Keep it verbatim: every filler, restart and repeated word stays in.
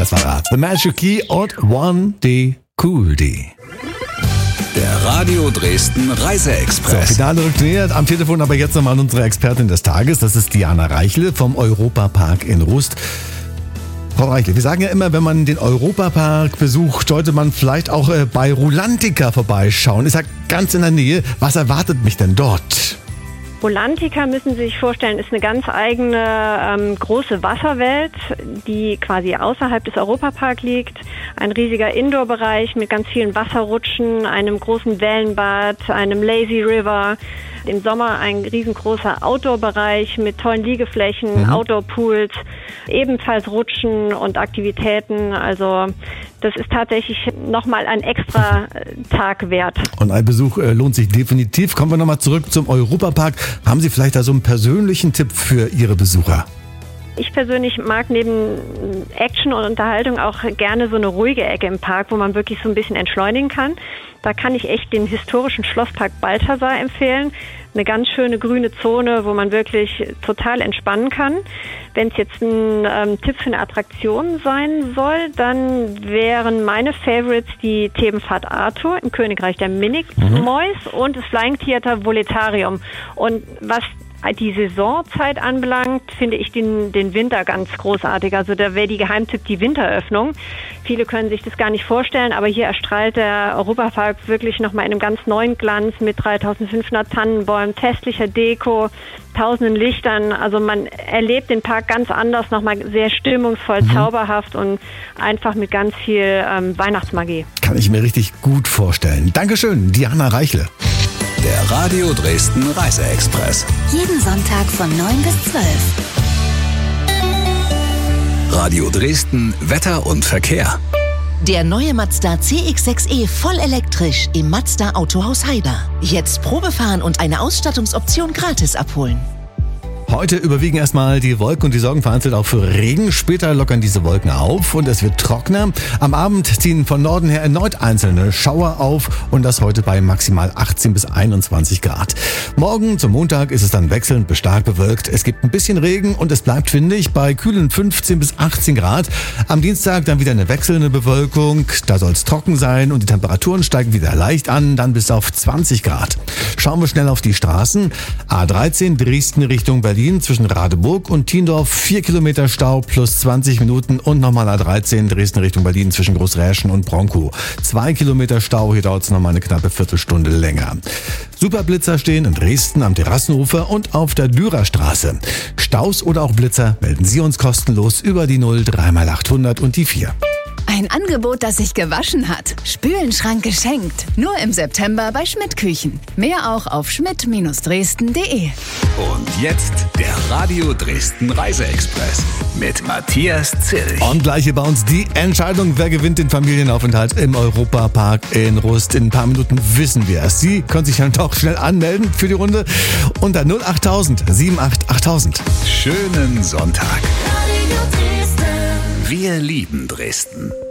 Das war er. The Magic Key und One D Cool D. Der Radio Dresden Reiseexpress. So, Finale rückt näher. Am Telefon aber jetzt nochmal unsere Expertin des Tages. Das ist Diana Reichle vom Europapark in Rust. Frau Reichle, wir sagen ja immer, wenn man den Europapark besucht, sollte man vielleicht auch äh, bei Rulantica vorbeischauen. Ist ja ganz in der Nähe. Was erwartet mich denn dort? Rulantica, müssen Sie sich vorstellen, ist eine ganz eigene ähm, große Wasserwelt, die quasi außerhalb des Europaparks liegt. Ein riesiger Indoor-Bereich mit ganz vielen Wasserrutschen, einem großen Wellenbad, einem Lazy River. Im Sommer ein riesengroßer Outdoor-Bereich mit tollen Liegeflächen, mhm. Outdoor-Pools, ebenfalls Rutschen und Aktivitäten. Also das ist tatsächlich nochmal ein extra Tag wert. Und ein Besuch äh, lohnt sich definitiv. Kommen wir nochmal zurück zum Europapark. Haben Sie vielleicht da so einen persönlichen Tipp für Ihre Besucher? Ich persönlich mag neben Action und Unterhaltung auch gerne so eine ruhige Ecke im Park, wo man wirklich so ein bisschen entschleunigen kann. Da kann ich echt den historischen Schlosspark Balthasar empfehlen. Eine ganz schöne grüne Zone, wo man wirklich total entspannen kann. Wenn es jetzt ein ähm, Tipp für eine Attraktion sein soll, dann wären meine Favorites die Themenfahrt Arthur im Königreich der Minimoys mhm. und das Flying Theater Voletarium. Und was die Saisonzeit anbelangt, finde ich den, den Winter ganz großartig. Also da wäre die Geheimtipp die Winteröffnung. Viele können sich das gar nicht vorstellen, aber hier erstrahlt der Europapark wirklich nochmal in einem ganz neuen Glanz mit dreitausendfünfhundert Tannenbäumen, festlicher Deko, tausenden Lichtern. Also man erlebt den Park ganz anders, nochmal sehr stimmungsvoll, mhm. zauberhaft und einfach mit ganz viel ähm, Weihnachtsmagie. Kann ich mir richtig gut vorstellen. Dankeschön, Diana Reichle. Der Radio Dresden Reiseexpress. Jeden Sonntag von neun bis zwölf. Radio Dresden Wetter und Verkehr. Der neue Mazda C X sechs E voll elektrisch im Mazda Autohaus Heiber. Jetzt Probefahren und eine Ausstattungsoption gratis abholen. Heute überwiegen erstmal die Wolken und die sorgen vereinzelt auch für Regen. Später lockern diese Wolken auf und es wird trockener. Am Abend ziehen von Norden her erneut einzelne Schauer auf und das heute bei maximal achtzehn bis einundzwanzig Grad. Morgen zum Montag ist es dann wechselnd bis stark bewölkt. Es gibt ein bisschen Regen und es bleibt windig bei kühlen fünfzehn bis achtzehn Grad. Am Dienstag dann wieder eine wechselnde Bewölkung. Da soll es trocken sein und die Temperaturen steigen wieder leicht an, dann bis auf zwanzig Grad. Schauen wir schnell auf die Straßen. A dreizehn Dresden Richtung Berlin. Zwischen Radeburg und Tiendorf vier Kilometer Stau plus zwanzig Minuten und nochmal A dreizehn Dresden Richtung Berlin zwischen Großräschen und Bronkow. zwei Kilometer Stau, hier dauert es nochmal eine knappe Viertelstunde länger. Superblitzer stehen in Dresden am Terrassenufer und auf der Dürerstraße. Staus oder auch Blitzer melden Sie uns kostenlos über die null drei mal achthundert und die vier. Ein Angebot, das sich gewaschen hat. Spülenschrank geschenkt. Nur im September bei Schmidt Küchen. Mehr auch auf schmidt Dresden punkt de. Und jetzt der Radio Dresden Reiseexpress mit Matthias Zilch. Und gleich hier bei uns die Entscheidung, wer gewinnt den Familienaufenthalt im Europapark in Rust. In ein paar Minuten wissen wir es. Sie können sich dann doch schnell anmelden für die Runde unter null achttausend siebenundachtzig achttausend. Schönen Sonntag. Wir lieben Dresden.